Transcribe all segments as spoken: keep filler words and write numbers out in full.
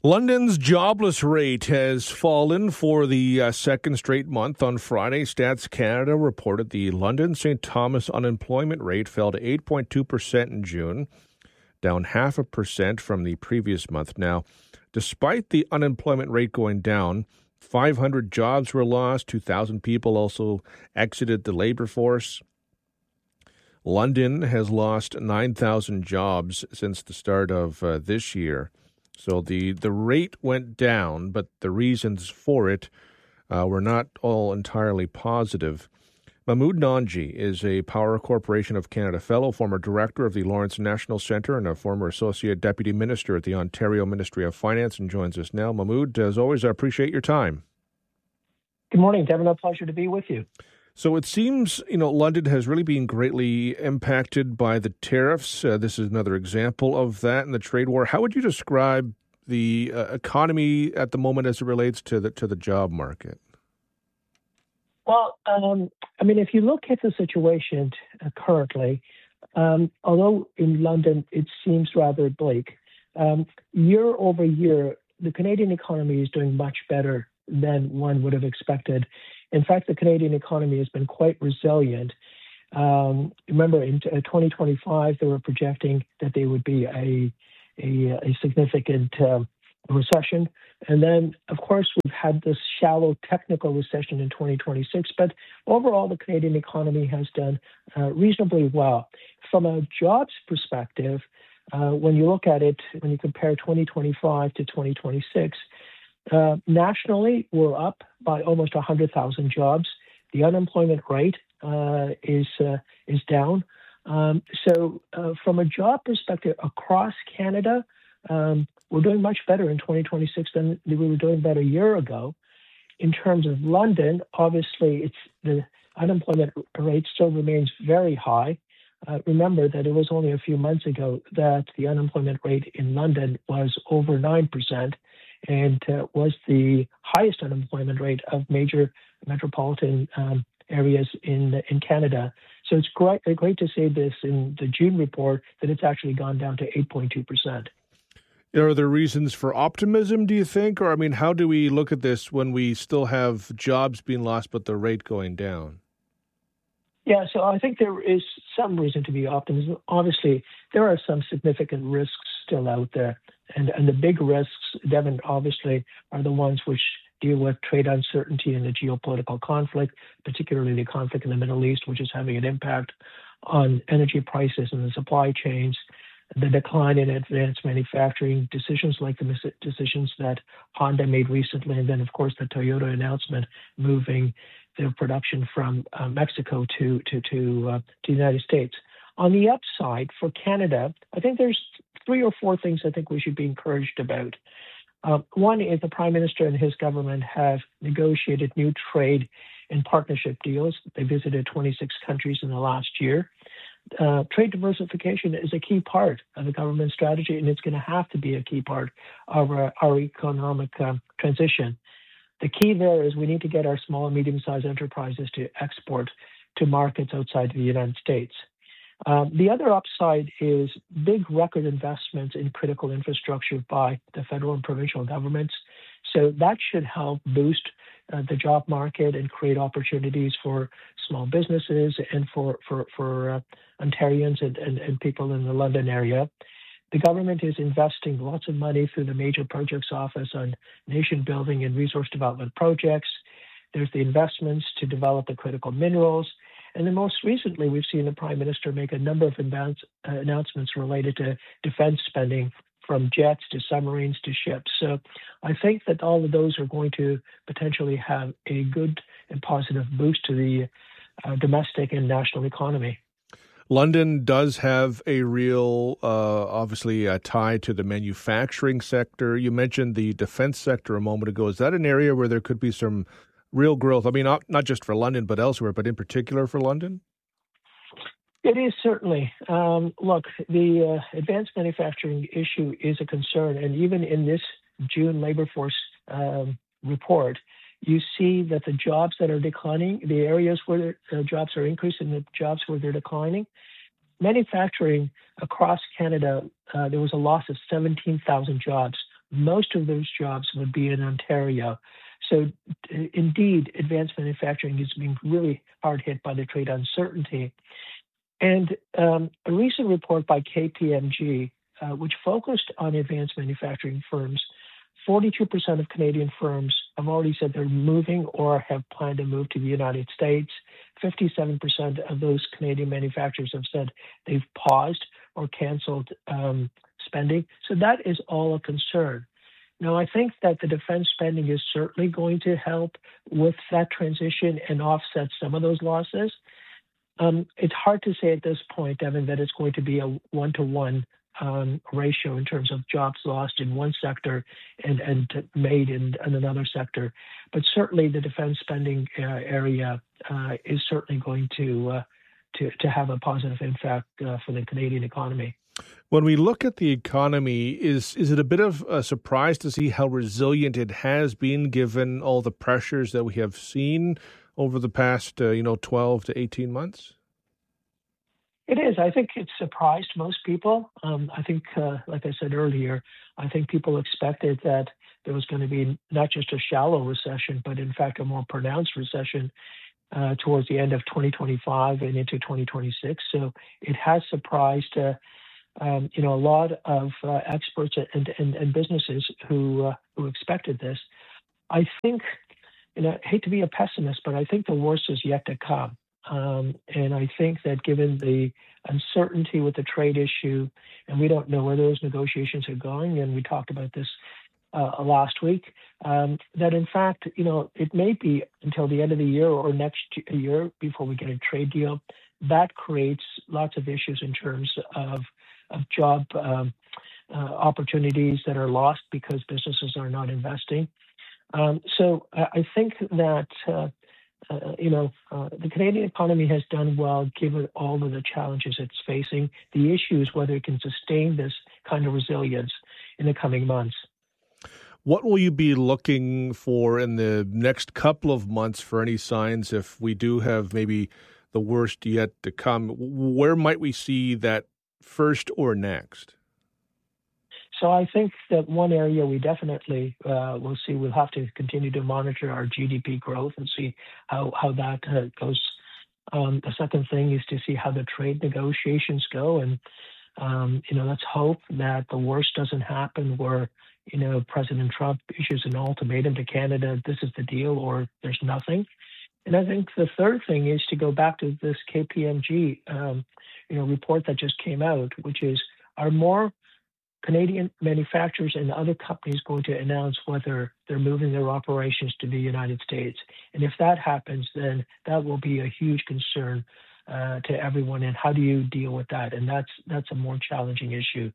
London's jobless rate has fallen for the uh, second straight month. On Friday, Stats Canada reported the London Saint Thomas unemployment rate fell to eight point two percent in June, down half a percent from the previous month. Now, despite the unemployment rate going down, five hundred jobs were lost, two thousand people also exited the labor force. London has lost nine thousand jobs since the start of uh, this year. So the, the rate went down, but the reasons for it uh, were not all entirely positive. Mahmood Nanji is a Power Corporation of Canada Fellow, former director of the Lawrence National Centre, and a former Associate Deputy Minister at the Ontario Ministry of Finance, and joins us now. Mahmood, as always, I appreciate your time. Good morning, Devin. A pleasure to be with you. So it seems, you know, London has really been greatly impacted by the tariffs. Uh, this is another example of that in the trade war. How would you describe the uh, economy at the moment as it relates to the to the job market? Well, um, I mean, if you look at the situation uh, currently, um, although in London it seems rather bleak, um, year over year, the Canadian economy is doing much better than one would have expected. In fact, the Canadian economy has been quite resilient. Um, remember, in twenty twenty-five, they were projecting that there would be a a, a significant uh, recession. And then, of course, we've had this shallow technical recession in twenty twenty-six. But overall, the Canadian economy has done uh, reasonably well. From a jobs perspective, uh, when you look at it, when you compare twenty twenty-five to twenty twenty-six, Uh, nationally, we're up by almost one hundred thousand jobs. The unemployment rate uh, is uh, is down. Um, so uh, from a job perspective across Canada, um, we're doing much better in twenty twenty-six than we were doing about a year ago. In terms of London, obviously, it's the unemployment rate still remains very high. Uh, remember that it was only a few months ago that the unemployment rate in London was over nine percent. And uh, was the highest unemployment rate of major metropolitan um, areas in in Canada. So it's great, great to say this in the June report that it's actually gone down to eight point two percent. Are there reasons for optimism, do you think? Or, I mean, how do we look at this when we still have jobs being lost but the rate going down? Yeah, so I think there is some reason to be optimism. Obviously, there are some significant risks still out there. And, and the big risks, Devin, obviously, are the ones which deal with trade uncertainty and the geopolitical conflict, particularly the conflict in the Middle East, which is having an impact on energy prices and the supply chains, the decline in advanced manufacturing, decisions like the decisions that Honda made recently, and then, of course, the Toyota announcement moving their production from uh, Mexico to to to, uh, to the United States. On the upside, for Canada, I think there's three or four things I think we should be encouraged about. Um, one is the Prime Minister and his government have negotiated new trade and partnership deals. They visited twenty-six countries in the last year. Uh, trade diversification is a key part of the government strategy, and it's going to have to be a key part of our, our economic um, transition. The key there is we need to get our small and medium-sized enterprises to export to markets outside the United States. Um, the other upside is big record investments in critical infrastructure by the federal and provincial governments. So that should help boost uh, the job market and create opportunities for small businesses and for, for, for uh, Ontarians and, and, and people in the London area. The government is investing lots of money through the Major Projects Office on nation building and resource development projects. There's the investments to develop the critical minerals. And then most recently, we've seen the Prime Minister make a number of advance, uh, announcements related to defense spending, from jets to submarines to ships. So I think that all of those are going to potentially have a good and positive boost to the uh, domestic and national economy. London does have a real, uh, obviously, uh, tie to the manufacturing sector. You mentioned the defense sector a moment ago. Is that an area where there could be some real growth? I mean, not, not just for London, but elsewhere, but in particular for London? It is certainly. Um, look, the uh, advanced manufacturing issue is a concern. And even in this June labor force um, report, you see that the jobs that are declining, the areas where the jobs are increasing, the jobs where they're declining, manufacturing across Canada, uh, there was a loss of seventeen thousand jobs most of those jobs would be in Ontario. So indeed, advanced manufacturing is being really hard hit by the trade uncertainty. And um, a recent report by K P M G, uh, which focused on advanced manufacturing firms, forty-two percent of Canadian firms have already said they're moving or have planned to move to the United States. fifty-seven percent of those Canadian manufacturers have said they've paused or canceled um, spending. So that is all a concern. Now, I think that the defense spending is certainly going to help with that transition and offset some of those losses. Um, it's hard to say at this point, Devin, that it's going to be a one-to-one um, ratio in terms of jobs lost in one sector and, and made in, in another sector. But certainly the defense spending uh, area uh, is certainly going to, uh, to, to have a positive impact uh, for the Canadian economy. When we look at the economy, is is it a bit of a surprise to see how resilient it has been given all the pressures that we have seen over the past, uh, you know, twelve to eighteen months? It is. I think it surprised most people. Um, I think, uh, like I said earlier, I think people expected that there was going to be not just a shallow recession, but in fact a more pronounced recession uh, towards the end of twenty twenty-five and into twenty twenty-six. So it has surprised uh, Um, you know, a lot of uh, experts and, and, and businesses who uh, who expected this. I think, and I hate to be a pessimist, but I think the worst is yet to come. Um, and I think that given the uncertainty with the trade issue, and we don't know where those negotiations are going, and we talked about this uh, last week, um, that in fact, you know, it may be until the end of the year or next year before we get a trade deal. That creates lots of issues in terms of of job um, uh, opportunities that are lost because businesses are not investing. Um, so I think that, uh, uh, you know, uh, the Canadian economy has done well given all of the challenges it's facing. The issue is whether it can sustain this kind of resilience in the coming months. What will you be looking for in the next couple of months for any signs if we do have maybe the worst yet to come? Where might we see that first or next? So I think that one area we definitely uh, will see, we'll have to continue to monitor our G D P growth and see how, how that uh, goes. Um, the second thing is to see how the trade negotiations go. And, um, you know, let's hope that the worst doesn't happen where, you know, President Trump issues an ultimatum to Canada, this is the deal or there's nothing. And I think the third thing is to go back to this K P M G um, you know, report that just came out, which is, are more Canadian manufacturers and other companies going to announce whether they're moving their operations to the United States? And if that happens, then that will be a huge concern uh, to everyone. And how do you deal with that? And that's that's a more challenging issue.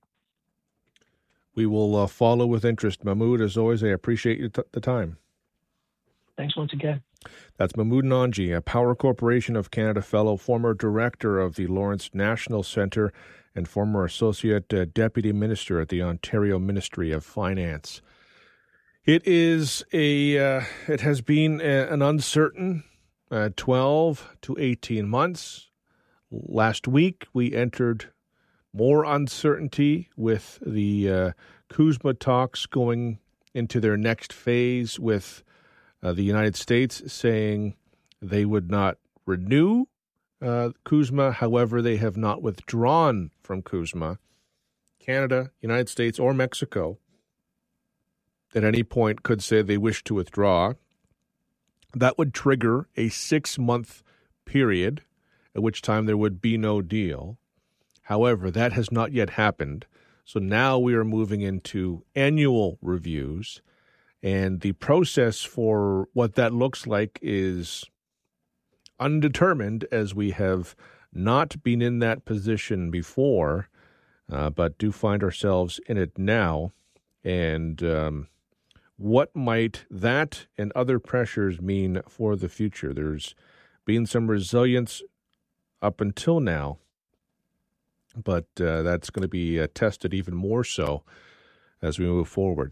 We will uh, follow with interest. Mahmoud, as always, I appreciate you t- the time. Thanks once again. That's Mahmoud Nanji, a Power Corporation of Canada Fellow, former Director of the Lawrence National Centre, and former Associate uh, Deputy Minister at the Ontario Ministry of Finance. It is a. Uh, it has been a, an uncertain uh, twelve to eighteen months. Last week we entered more uncertainty with the uh, CUSMA talks going into their next phase, with Uh, the United States saying they would not renew uh, CUSMA. However, they have not withdrawn from CUSMA. Canada, United States, or Mexico at any point could say they wish to withdraw. That would trigger a six-month period at which time there would be no deal. However, that has not yet happened. So now we are moving into annual reviews. And the process for what that looks like is undetermined, as we have not been in that position before, uh, but do find ourselves in it now. And um, what might that and other pressures mean for the future? There's been some resilience up until now, but uh, that's going to be uh, tested even more so as we move forward.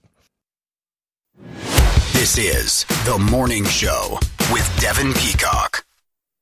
This is The Morning Show with Devin Peacock.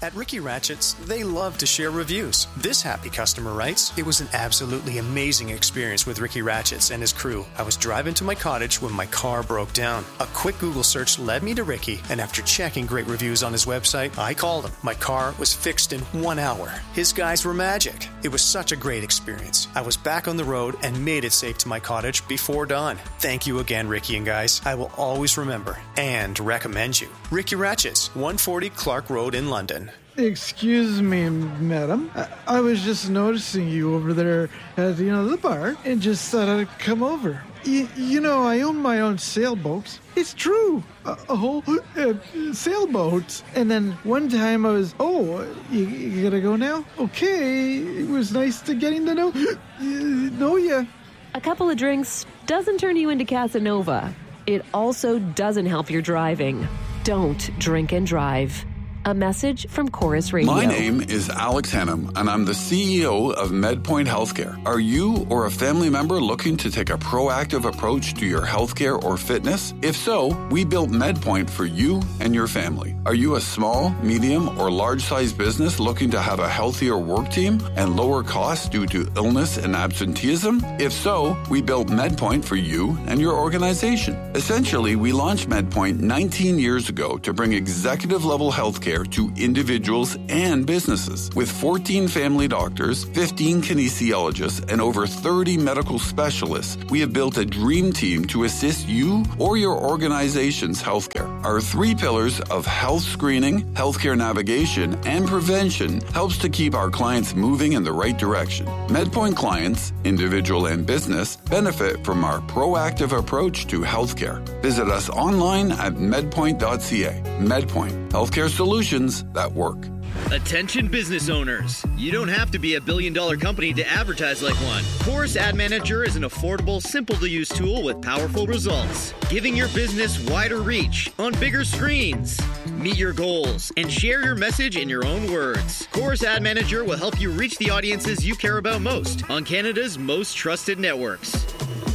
At Ricky Ratchett's, they love to share reviews. This happy customer writes, "It was an absolutely amazing experience with Ricky Ratchett's and his crew. I was driving to my cottage when my car broke down. A quick Google search led me to Ricky, and after checking great reviews on his website, I called him. My car was fixed in one hour. His guys were magic. It was such a great experience. I was back on the road and made it safe to my cottage before dawn. Thank you again, Ricky and guys. I will always remember and recommend you. Ricky Ratchett's, one forty Clark Road in London." Excuse me, madam. I, I was just noticing you over there at, you know, the bar and just thought I'd come over. Y- you know, I own my own sailboats. It's true. A, a whole uh, sailboat. And then one time I was, oh, you, you gotta go now? Okay. It was nice to getting to know, uh, know ya. A couple of drinks doesn't turn you into Casanova. It also doesn't help your driving. Don't drink and drive. A message from Chorus Radio. My name is Alex Hannum, and I'm the C E O of MedPoint Healthcare. Are you or a family member looking to take a proactive approach to your healthcare or fitness? If so, we built MedPoint for you and your family. Are you a small, medium, or large-sized business looking to have a healthier work team and lower costs due to illness and absenteeism? If so, we built MedPoint for you and your organization. Essentially, we launched MedPoint nineteen years ago to bring executive-level healthcare to individuals and businesses. With fourteen family doctors, fifteen kinesiologists, and over thirty medical specialists, we have built a dream team to assist you or your organization's healthcare. Our three pillars of health screening, healthcare navigation, and prevention helps to keep our clients moving in the right direction. MedPoint clients, individual and business, benefit from our proactive approach to healthcare. Visit us online at medpoint dot c a. MedPoint, healthcare solutions that work. Attention business owners. You don't have to be a billion dollar company to advertise like one. Chorus Ad Manager is an affordable, simple to use tool with powerful results, giving your business wider reach on bigger screens. Meet your goals and share your message in your own words. Chorus Ad Manager will help you reach the audiences you care about most on Canada's most trusted networks.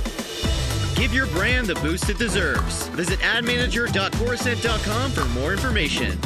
Give your brand the boost it deserves. Visit ad manager dot coruscent dot com for more information.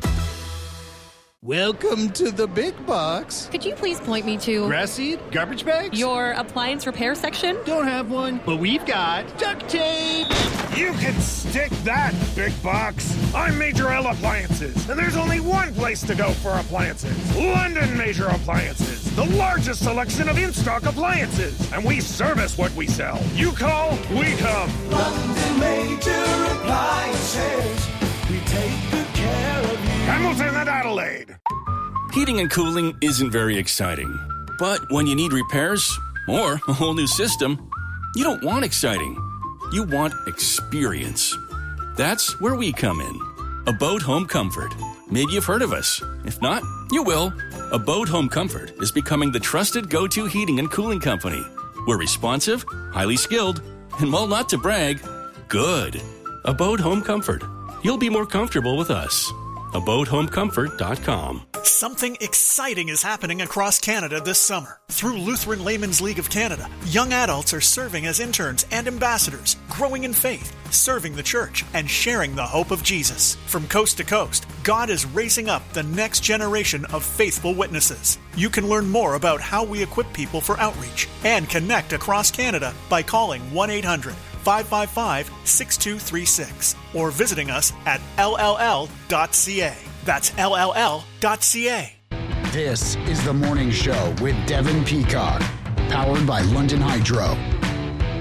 Welcome to the big box. Could you please point me to grass seed, garbage bags, your appliance repair section? Don't have one, but we've got duct tape. You can stick that, big box. I'm Major L Appliances, and there's only one place to go for appliances. London Major Appliances, the largest selection of in-stock appliances, and we service what we sell. You call, we come. London Major Appliances, we take good care of you. Hamilton and Adelaide. Heating and cooling isn't very exciting. But when you need repairs or a whole new system, you don't want exciting. You want experience. That's where we come in. Abode Home Comfort. Maybe you've heard of us. If not, you will. Abode Home Comfort is becoming the trusted go-to heating and cooling company. We're responsive, highly skilled, and while not to brag, good. Abode Home Comfort. You'll be more comfortable with us. abode home comfort dot com. Something exciting is happening across Canada this summer. Through Lutheran Laymen's League of Canada, young adults are serving as interns and ambassadors, growing in faith, serving the church, and sharing the hope of Jesus. From coast to coast, God is raising up the next generation of faithful witnesses. You can learn more about how we equip people for outreach and connect across Canada by calling one eight hundred five five five six two three six or visiting us at L L L dot C A. That's L L L dot C A. This is The Morning Show with Devin Peacock, powered by London Hydro.